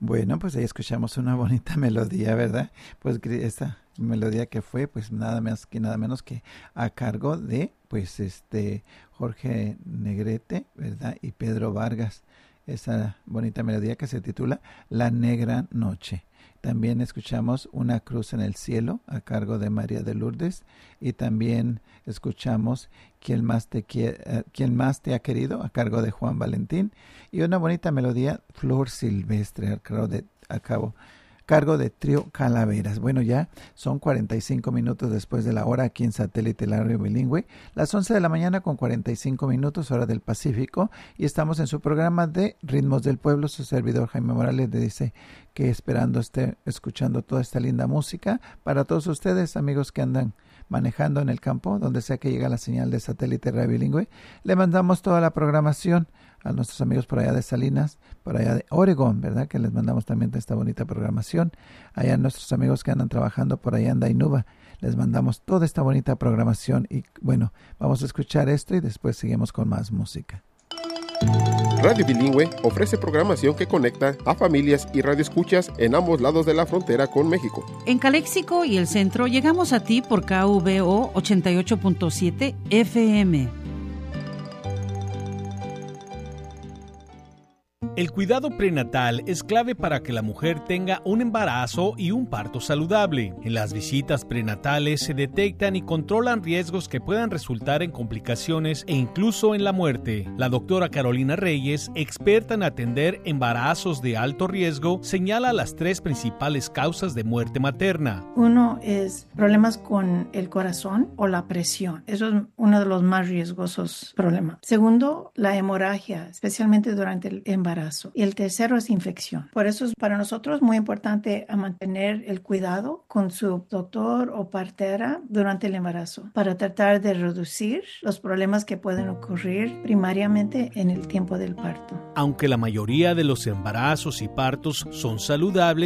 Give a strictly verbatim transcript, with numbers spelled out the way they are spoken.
Bueno, pues ahí escuchamos una bonita melodía, ¿verdad? Pues esta melodía que fue, pues nada más que nada menos que a cargo de, pues este, Jorge Negrete, ¿verdad? Y Pedro Vargas. Esa bonita melodía que se titula La Negra Noche. También escuchamos Una Cruz en el Cielo a cargo de María de Lourdes y también escuchamos Quien más te quiere, uh, Quien más te ha querido a cargo de Juan Valentín y una bonita melodía Flor Silvestre a cargo de, a cabo, cargo de Trío Calaveras. Bueno, ya son cuarenta y cinco minutos después de la hora aquí en Satélite La Radio Bilingüe, las once de la mañana con cuarenta y cinco minutos hora del Pacífico, y estamos en su programa de Ritmos del Pueblo. Su servidor Jaime Morales le dice que esperando esté escuchando toda esta linda música para todos ustedes, amigos que andan manejando en el campo, donde sea que llega la señal de Satélite Radio Bilingüe. Le mandamos toda la programación a nuestros amigos por allá de Salinas, por allá de Oregón, ¿verdad? Que les mandamos también esta bonita programación. Allá a nuestros amigos que andan trabajando por allá en Dainuba, les mandamos toda esta bonita programación. Y bueno, vamos a escuchar esto y después seguimos con más música. Radio Bilingüe ofrece programación que conecta a familias y radioescuchas en ambos lados de la frontera con México. En Caléxico y el centro llegamos a ti por K V O ochenta y ocho punto siete F M. El cuidado prenatal es clave para que la mujer tenga un embarazo y un parto saludable. En las visitas prenatales se detectan y controlan riesgos que puedan resultar en complicaciones e incluso en la muerte. La doctora Carolina Reyes, experta en atender embarazos de alto riesgo, señala las tres principales causas de muerte materna. Uno es problemas con el corazón o la presión. Eso es uno de los más riesgosos problemas. Segundo, la hemorragia, especialmente durante el embarazo. Y el tercero es infección. Por eso es para nosotros muy importante a mantener el cuidado con su doctor o partera durante el embarazo para tratar de reducir los problemas que pueden ocurrir primariamente en el tiempo del parto. Aunque la mayoría de los embarazos y partos son saludables,